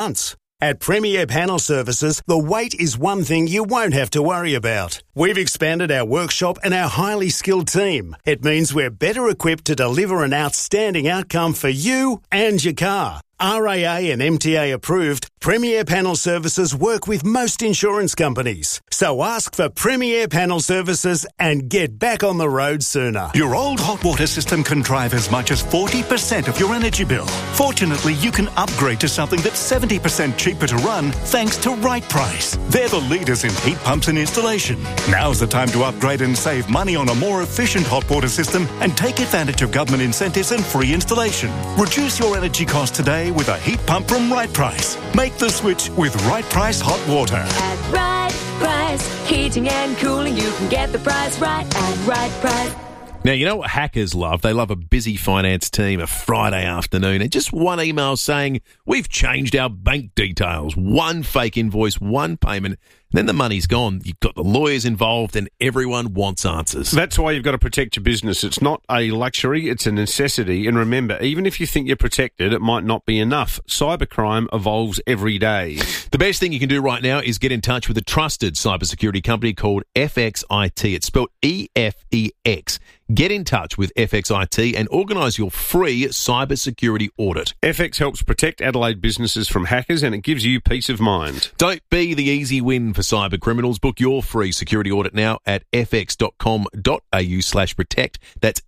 months. At Premier Panel Services, the wait is one thing you won't have to worry about. We've expanded our workshop and our highly skilled team. It means we're better equipped to deliver an outstanding outcome for you and your car. RAA and MTA approved, Premier Panel Services work with most insurance companies. So ask for Premier Panel Services and get back on the road sooner. Your old hot water system can drive as much as 40% of your energy bill. Fortunately, you can upgrade to something that's 70% cheaper to run thanks to Right Price. They're the leaders in heat pumps and installation. Now's the time to upgrade and save money on a more efficient hot water system and take advantage of government incentives and free installation. Reduce your energy costs today with a heat pump from Right Price. Make the switch with Right Price Hot Water. At Right Price, heating and cooling, you can get the price right at Right Price. Now, you know what hackers love? They love a busy finance team, a Friday afternoon, and just one email saying, we've changed our bank details. One fake invoice, one payment, then the money's gone. You've got the lawyers involved and everyone wants answers. That's why you've got to protect your business. It's not a luxury, it's a necessity. And remember, even if you think you're protected, it might not be enough. Cybercrime evolves every day. The best thing you can do right now is get in touch with a trusted cybersecurity company called FXIT. It's spelled EFEX. Get in touch with FXIT and organise your free cybersecurity audit. FX helps protect Adelaide businesses from hackers and it gives you peace of mind. Don't be the easy win for cyber criminals. Book your free security audit now at fx.com.au/protect. That's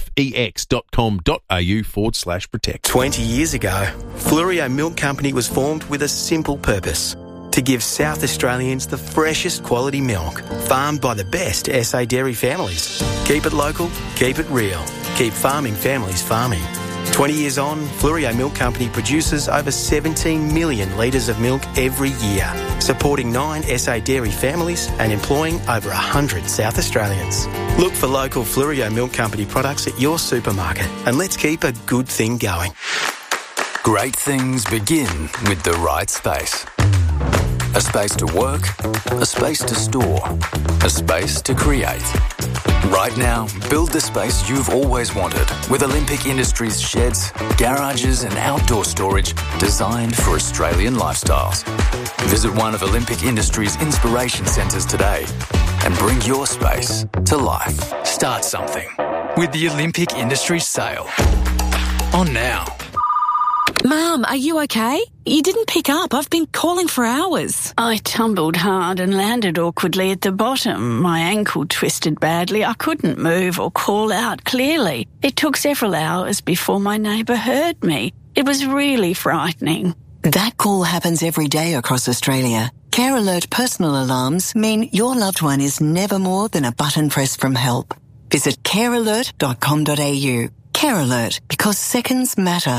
efex.com.au/protect. 20 years ago, Flurio Milk Company was formed with a simple purpose: to give South Australians the freshest quality milk, farmed by the best SA dairy families. Keep it local, keep it real, keep farming families farming. 20 years on, Flurio Milk Company produces over 17 million litres of milk every year, supporting 9 SA dairy families and employing over 100 South Australians. Look for local Flurio Milk Company products at your supermarket and let's keep a good thing going. Great things begin with the right space. A space to work, a space to store, a space to create. Right now, build the space you've always wanted with Olympic Industries sheds, garages and outdoor storage designed for Australian lifestyles. Visit one of Olympic Industries' inspiration centres today and bring your space to life. Start something with the Olympic Industries sale. On now. Mum, are you okay? You didn't pick up. I've been calling for hours. I tumbled hard and landed awkwardly at the bottom. My ankle twisted badly. I couldn't move or call out clearly. It took several hours before my neighbour heard me. It was really frightening. That call happens every day across Australia. Care Alert personal alarms mean your loved one is never more than a button press from help. Visit carealert.com.au. Care Alert, because seconds matter.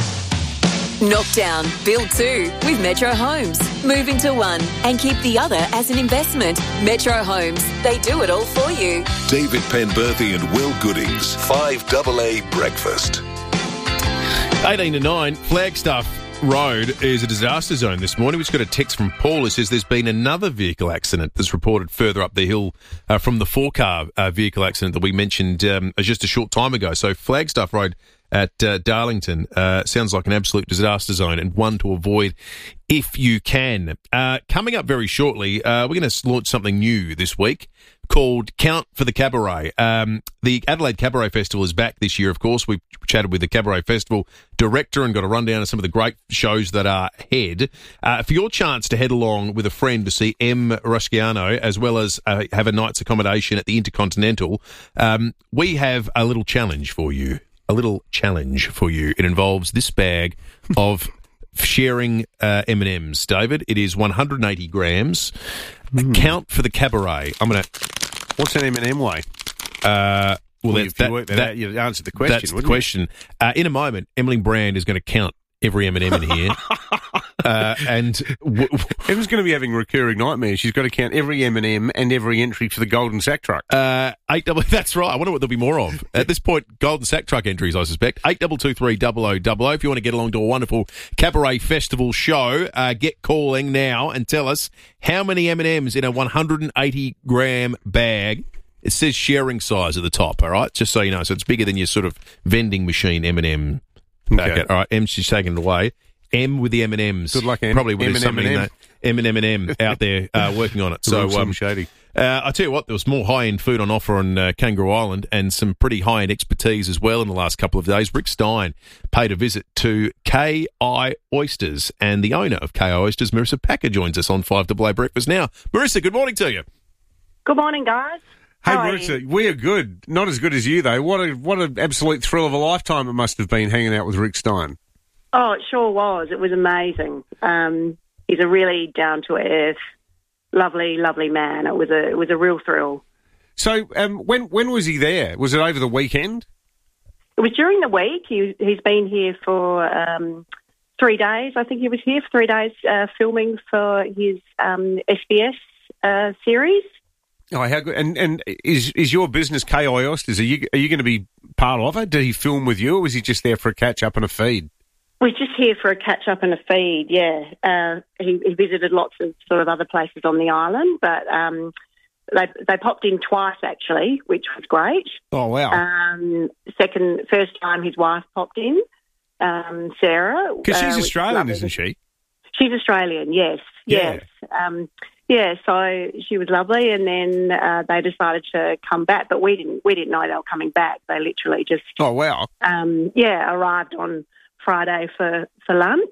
Knockdown, build 2 with Metro Homes. Move into one and keep the other as an investment. Metro Homes, they do it all for you. David Penberthy and Will Goodings, 5AA Breakfast. 18 to 9, Flagstaff Road is a disaster zone this morning. We've just got a text from Paul who says there's been another vehicle accident that's reported further up the hill from the 4-car vehicle accident that we mentioned just a short time ago. So Flagstaff Road at Darlington sounds like an absolute disaster zone and one to avoid if you can. Coming up very shortly, we're going to launch something new this week called Count for the Cabaret. The Adelaide Cabaret Festival is back this year, of course. We've chatted with the Cabaret Festival director and got a rundown of some of the great shows that are ahead. For your chance to head along with a friend to see M. Rusciano, as well as have a night's accommodation at the Intercontinental, we have a little challenge for you. It involves this bag of sharing M&Ms, David. It is 180 grams. Count for the Cabaret. What's an M&M weigh? Well, if you work that out, you answer the question. That's the question. In a moment, Emily Brand is going to count every M&M in here. And Emma's going to be having recurring nightmares. She's got to count every M&M and every entry for the Golden Sack Truck. 8 that's right. I wonder what there'll be more of. At this point, Golden Sack Truck entries, I suspect. 8223 0000. If you want to get along to a wonderful Cabaret Festival show, get calling now and tell us how many M&Ms in a 180-gram bag. It says sharing size at the top, all right? Just so you know. So it's bigger than your sort of vending machine M&M. Okay. All right, she's taking it away. M with the M&Ms. Good luck, M. Probably would have something M&M. M&M out there working on it. So shady. I tell you what, there was more high-end food on offer on Kangaroo Island and some pretty high-end expertise as well in the last couple of days. Rick Stein paid a visit to KI Oysters, and the owner of KI Oysters, Marissa Packer, joins us on 5AA Breakfast now. Marissa, good morning to you. Good morning, guys. Hey, How are Marissa, you? we are good. Not as good as you, though. What an absolute thrill of a lifetime it must have been hanging out with Rick Stein. Oh, it sure was. It was amazing. He's a really down-to-earth, lovely, lovely man. It was a real thrill. So when was he there? Was it over the weekend? It was during the week. He's been here for 3 days. I think he was here for 3 days filming for his SBS series. Oh, how good! And is your business KI Oysters? Are you going to be part of it? Did he film with you, or was he just there for a catch up and a feed? We're just here for a catch up and a feed. Yeah, he visited lots of sort of other places on the island, but they popped in twice actually, which was great. Oh wow! First time his wife popped in, Sarah, because she's Australian, isn't she? She's Australian. Yes. Yeah. Yes. Yeah, so she was lovely, and then they decided to come back, but we didn't know they were coming back. They literally just arrived on Friday for lunch,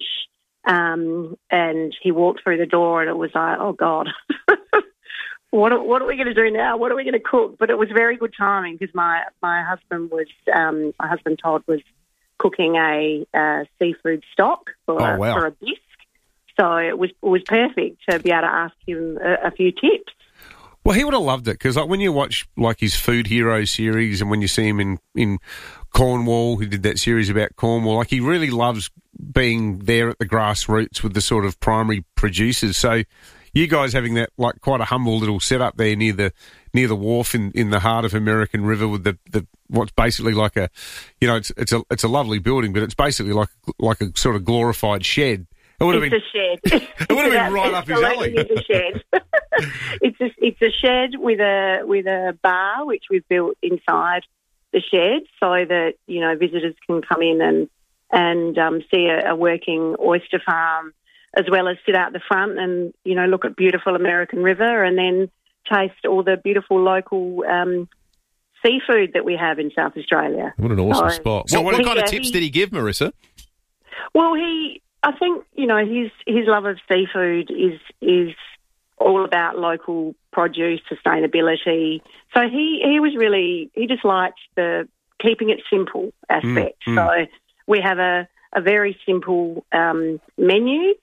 and he walked through the door, and it was like, oh God, what are we going to do now? What are we going to cook? But it was very good timing because my husband Todd was cooking a seafood stock for a bisque. So it was perfect to be able to ask him a few tips. Well, he would have loved it because when you watch like his Food Hero series and when you see him in Cornwall, who did that series about Cornwall, like he really loves being there at the grassroots with the sort of primary producers. So you guys having that like quite a humble little setup there near the wharf in the heart of American River with the what's basically like a, you know, it's a lovely building, but it's basically like a sort of glorified shed. It would have been a shed. It would have been right up his alley. It's a shed. it's a shed with a bar which we've built inside the shed so that, you know, visitors can come in and see a working oyster farm, as well as sit out the front and, you know, look at beautiful American River and then taste all the beautiful local seafood that we have in South Australia. What an awesome spot. So what kind of tips did he give, Marissa? Well, I think, you know, his love of seafood is all about local produce, sustainability. So he just liked the keeping it simple aspect. So we have a very simple menu,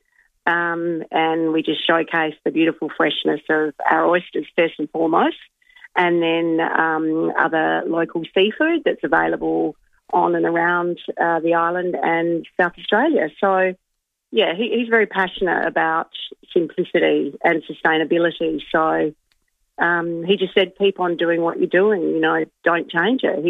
and we just showcase the beautiful freshness of our oysters first and foremost, and then other local seafood that's available on and around the island and South Australia. So, yeah, he's very passionate about simplicity and sustainability. So he just said, keep on doing what you're doing, you know, don't change it.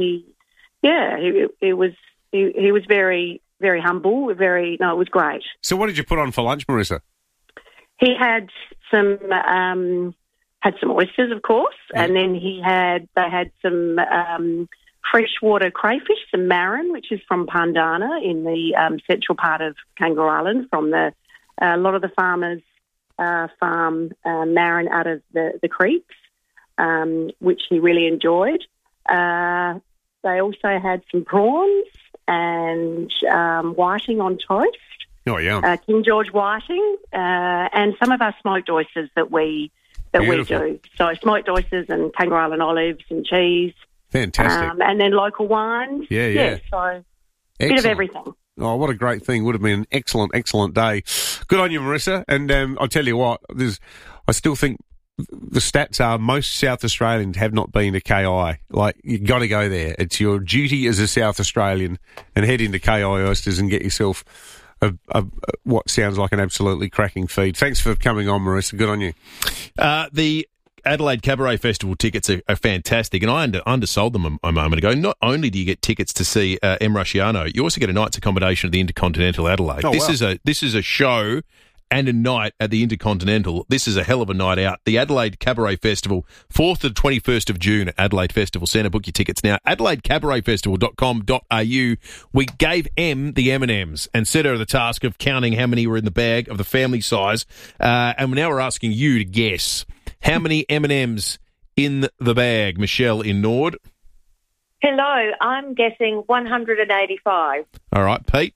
He was very, very humble, it was great. So what did you put on for lunch, Marissa? He had some oysters, of course, and then they had some freshwater crayfish, some marron, which is from Pandana in the central part of Kangaroo Island. From a lot of the farmers farm marron out of the creeks, which he really enjoyed. They also had some prawns and whiting on toast. Oh yeah, King George whiting, and some of our smoked oysters that we do. So smoked oysters and Kangaroo Island olives and cheese. Fantastic. And then local wines. Yeah. So a bit of everything. Oh, what a great thing. Would have been an excellent, excellent day. Good on you, Marissa. And I'll tell you what, I still think the stats are most South Australians have not been to KI. Like, you've got to go there. It's your duty as a South Australian and head into KI Oysters and get yourself what sounds like an absolutely cracking feed. Thanks for coming on, Marissa. Good on you. The Adelaide Cabaret Festival tickets are fantastic, and I undersold them a moment ago. Not only do you get tickets to see M. Rusciano, you also get a night's accommodation at the Intercontinental Adelaide. This is a show and a night at the Intercontinental. This is a hell of a night out. The Adelaide Cabaret Festival, 4th to 21st of June at Adelaide Festival Centre. Book your tickets now. AdelaideCabaretFestival.com.au. We gave Em the M&Ms and set her the task of counting how many were in the bag of the family size. And now we're asking you to guess how many M&Ms in the bag. Michelle in Nord. Hello, I'm guessing 185. All right, Pete.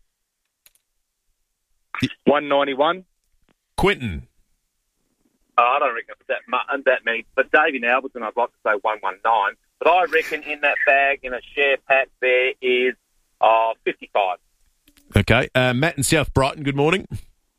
191. Quentin. I don't reckon it's that many. But Davey and Alberton, I'd like to say 119. But I reckon in that bag, in a share pack, there is 55. Okay. Matt in South Brighton, good morning.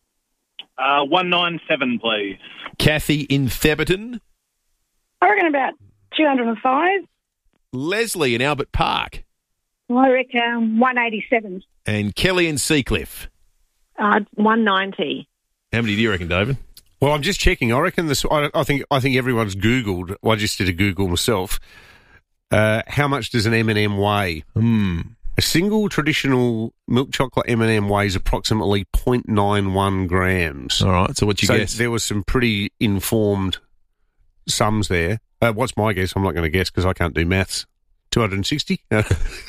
197, please. Kathy in Theberton. I reckon about 205. Leslie in Albert Park. I reckon 187. And Kelly in Seacliff. 190. How many do you reckon, David? Well, I'm just checking. I reckon this. I think everyone's Googled. Well, I just did a Google myself. How much does an M&M weigh? A single traditional milk chocolate M&M weighs approximately 0.91 grams. All right. So what's your guess? There was some pretty informed sums there. What's my guess? I'm not going to guess because I can't do maths. 260? I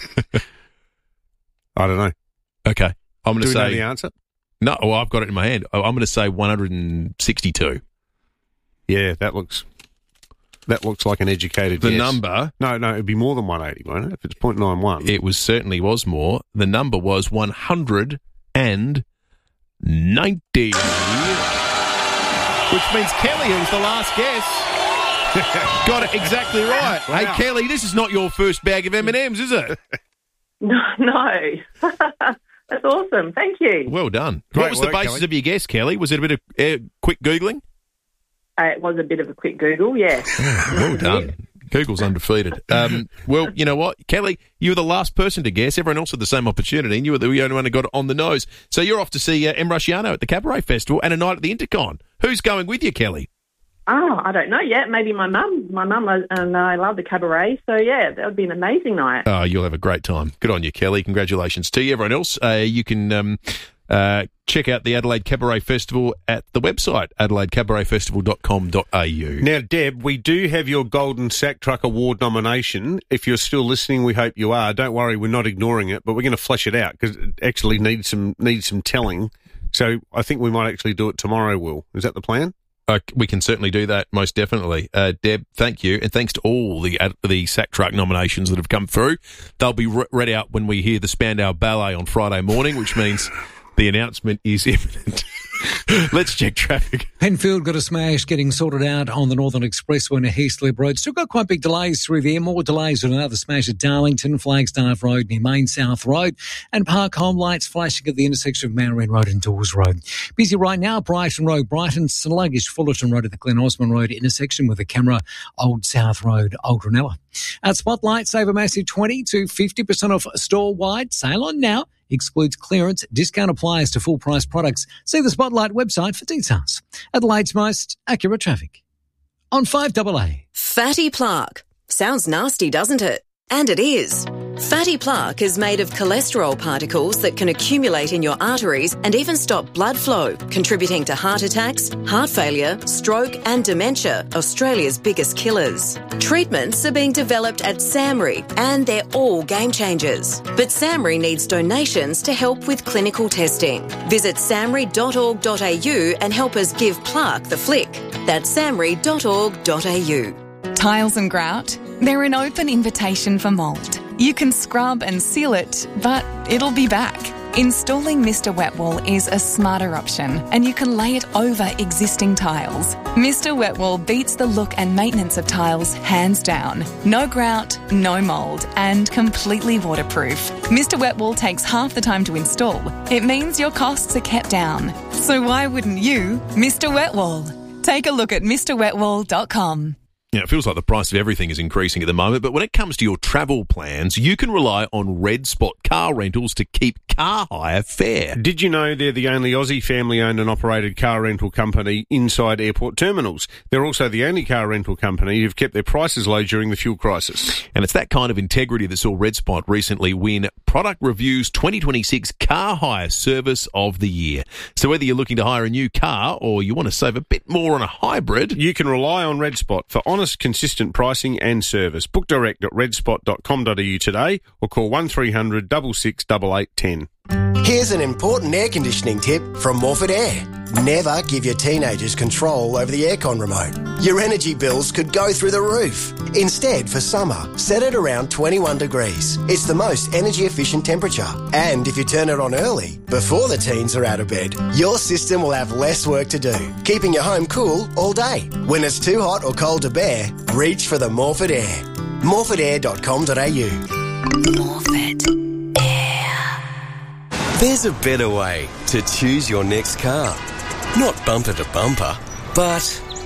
don't know. Okay. I'm going to say. Do we know the answer? No, well, I've got it in my hand. I'm going to say 162. Yeah, that looks like an educated guess. The number... No, it'd be more than 180, won't it? If it's 0.91. It certainly was more. The number was 190. Which means Kelly, who was the last guess, got it exactly right. Wow. Hey, Kelly, this is not your first bag of M&Ms, is it? No. That's awesome. Thank you. Well done. What was the basis Kelly. of your guess, Kelly? Was it a bit of quick Googling? It was a bit of a quick Google, yeah. Well done. Google's undefeated. Well, you know what, Kelly, you were the last person to guess. Everyone else had the same opportunity, and you were the only one who got it on the nose. So you're off to see Em Rusciano at the Cabaret Festival and a night at the Intercon. Who's going with you, Kelly? Oh, I don't know yet. Maybe my mum. My mum and I love the cabaret, so yeah, that would be an amazing night. Oh, you'll have a great time. Good on you, Kelly. Congratulations to you. Everyone else, you can check out the Adelaide Cabaret Festival at the website, adelaidecabaretfestival.com.au. Now, Deb, we do have your Golden Sack Truck Award nomination. If you're still listening, we hope you are. Don't worry, we're not ignoring it, but we're going to flesh it out because it actually needs some telling. So I think we might actually do it tomorrow, Will. Is that the plan? We can certainly do that, most definitely. Deb, thank you. And thanks to all the Sack Truck nominations that have come through. They'll be read out when we hear the Spandau Ballet on Friday morning, which means the announcement is imminent. Let's check traffic. Penfield got a smash getting sorted out on the Northern Expressway near Heathcliff Road. Still got quite big delays through there. More delays with another smash at Darlington, Flagstaff Road near Main South Road, and Park Home lights flashing at the intersection of Mountain Road and Dawes Road. Busy right now, Brighton Road, Brighton, sluggish Fullerton Road at the Glen Osmond Road intersection with the camera, Old South Road, Old Ranella. At Spotlight, save a massive 20 to 50% off store-wide. Sale on now. Excludes clearance. Discount applies to full-price products. See the Spotlight website for details. Adelaide's most accurate traffic. On 5AA. Fatty plaque. Sounds nasty, doesn't it? And it is. Fatty plaque is made of cholesterol particles that can accumulate in your arteries and even stop blood flow, contributing to heart attacks, heart failure, stroke and dementia, Australia's biggest killers. Treatments are being developed at SAMRI and they're all game changers. But SAMRI needs donations to help with clinical testing. Visit samri.org.au and help us give plaque the flick. That's samri.org.au. Tiles and grout, they're an open invitation for mould. You can scrub and seal it, but it'll be back. Installing Mr. Wet Wall is a smarter option, and you can lay it over existing tiles. Mr. Wet Wall beats the look and maintenance of tiles hands down. No grout, no mould, and completely waterproof. Mr. Wet Wall takes half the time to install. It means your costs are kept down. So why wouldn't you, Mr. Wet Wall? Take a look at MrWetWall.com. Yeah, it feels like the price of everything is increasing at the moment, but when it comes to your travel plans, you can rely on Red Spot car rentals to keep car hire fair. Did you know they're the only Aussie family-owned and operated car rental company inside airport terminals? They're also the only car rental company who've kept their prices low during the fuel crisis. And it's that kind of integrity that saw Red Spot recently win Product Review's 2026 Car Hire Service of the Year. So whether you're looking to hire a new car or you want to save a bit more on a hybrid, you can rely on Red Spot for honest, consistent pricing and service. Book direct at redspot.com.au today or call 1300 66 8810. Here's an important air conditioning tip from Morford Air. Never give your teenagers control over the aircon remote. Your energy bills could go through the roof. Instead, for summer, set it around 21 degrees. It's the most energy efficient temperature. And if you turn it on early, before the teens are out of bed, your system will have less work to do, keeping your home cool all day. When it's too hot or cold to bear, reach for the Morford Air. morfordair.com.au. Morford Air. There's a better way to choose your next car. Not bumper to bumper, but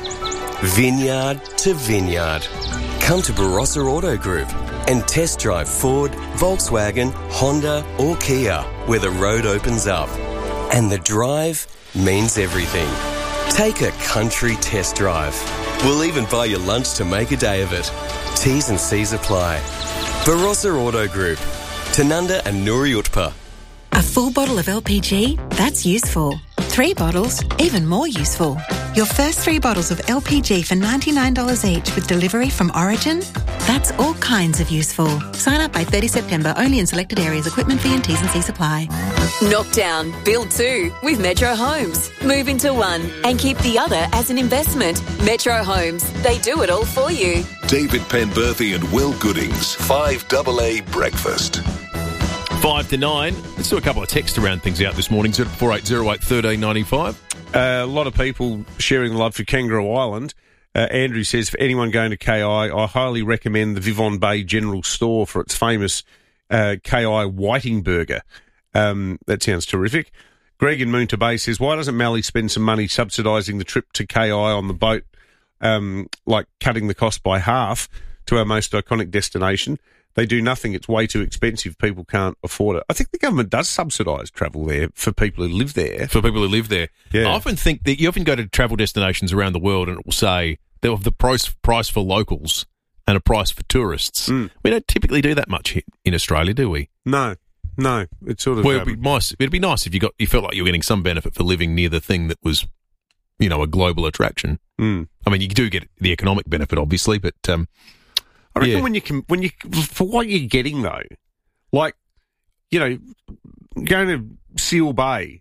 vineyard to vineyard. Come to Barossa Auto Group and test drive Ford, Volkswagen, Honda or Kia, where the road opens up. And the drive means everything. Take a country test drive. We'll even buy you lunch to make a day of it. T's and C's apply. Barossa Auto Group. Tanunda and Nuri Utpa. A full bottle of LPG? That's useful. 3 bottles? Even more useful. Your first 3 bottles of LPG for $99 each with delivery from Origin? That's all kinds of useful. Sign up by 30 September only in selected areas. Equipment fee and T's and C's apply. Knock down, build 2 with Metro Homes. Move into one and keep the other as an investment. Metro Homes, they do it all for you. David Penberthy and Will Goodings, 5AA Breakfast. 5 to 9. Let's do a couple of texts around things out this morning. 4808 1395. A lot of people sharing love for Kangaroo Island. Andrew says, for anyone going to KI, I highly recommend the Vivon Bay General Store for its famous KI Whiting Burger. That sounds terrific. Greg in Moonta Bay says, why doesn't Mallee spend some money subsidising the trip to KI on the boat, like cutting the cost by half to our most iconic destination? They do nothing. It's way too expensive. People can't afford it. I think the government does subsidise travel there for people who live there. Yeah. I often think that you often go to travel destinations around the world and it will say they'll have the price for locals and a price for tourists. We don't typically do that much in Australia, do we? No. It's sort of... Well, it'd be nice if you felt like you were getting some benefit for living near the thing that was, a global attraction. I mean, you do get the economic benefit, obviously, but... I reckon when you for what you're getting though, like, going to Seal Bay,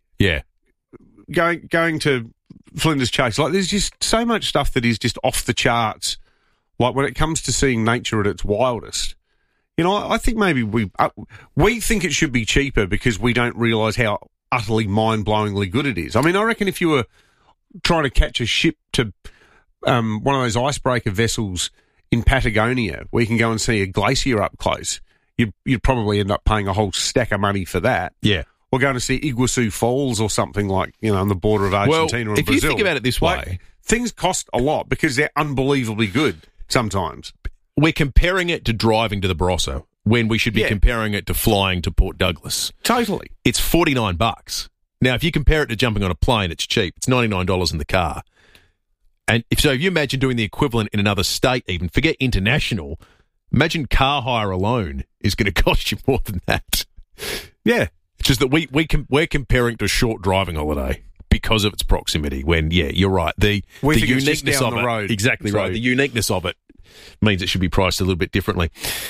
going to Flinders Chase, like there's just so much stuff that is just off the charts. Like when it comes to seeing nature at its wildest, I think maybe we think it should be cheaper because we don't realise how utterly mind-blowingly good it is. I mean, I reckon if you were trying to catch a ship to one of those icebreaker vessels in Patagonia, where you can go and see a glacier up close, you'd probably end up paying a whole stack of money for that. Yeah. Or going to see Iguazu Falls or something like, on the border of Argentina and Brazil. If you think about it this way... things cost a lot because they're unbelievably good sometimes. We're comparing it to driving to the Barossa when we should be comparing it to flying to Port Douglas. Totally. It's $49. Now, if you compare it to jumping on a plane, it's cheap. It's $99 in the car. And if you imagine doing the equivalent in another state even, forget international, imagine car hire alone is going to cost you more than that. Yeah. It's just that we're comparing to a short driving holiday because of its proximity when, you're right. The uniqueness of it. Road. Exactly right. The uniqueness of it means it should be priced a little bit differently.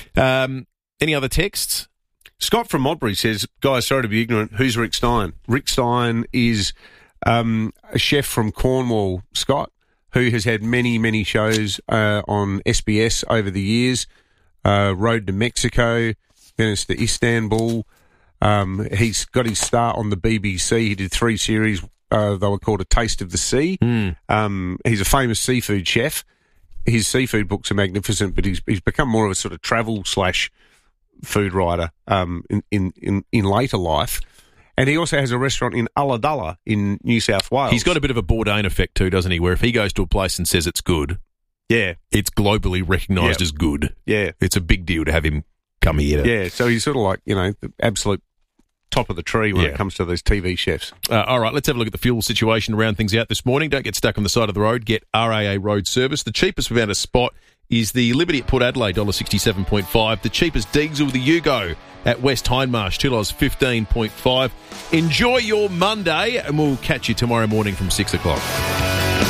Any other texts? Scott from Modbury says, guys, sorry to be ignorant, who's Rick Stein? Rick Stein is a chef from Cornwall, Scott, who has had many, many shows on SBS over the years. Road to Mexico, Venice to Istanbul. He's got his start on the BBC. He did 3 series. They were called A Taste of the Sea. He's a famous seafood chef. His seafood books are magnificent, but he's become more of a sort of travel/food writer in later life. And he also has a restaurant in Ulladulla in New South Wales. He's got a bit of a Bourdain effect too, doesn't he? Where if he goes to a place and says it's good, Yeah. It's globally recognised as good. Yeah. It's a big deal to have him come here. Yeah, so he's sort of like, the absolute top of the tree when it comes to those TV chefs. All right, let's have a look at the fuel situation to round things out this morning. Don't get stuck on the side of the road. Get RAA Road Service. The cheapest we've found a spot is the Liberty at Port Adelaide, $1.67.5. The cheapest diesel, the Yugo at West Hindmarsh, $2.15.5. Enjoy your Monday, and we'll catch you tomorrow morning from 6 o'clock.